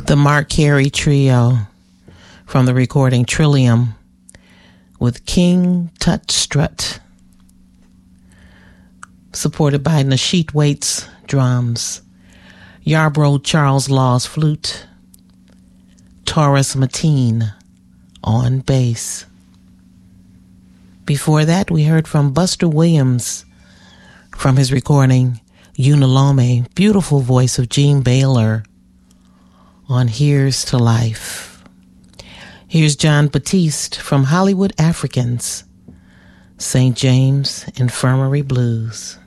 The Mark Carey Trio from the recording Trillium with King Tut Strut, supported by Nasheet Waits drums, Yarbrough Charles Laws flute, Taurus Mateen on bass. Before that, we heard from Buster Williams from his recording Unalome, beautiful voice of Gene Baylor on Here's to Life. Here's John Batiste from Hollywood Africans, St. James Infirmary Blues.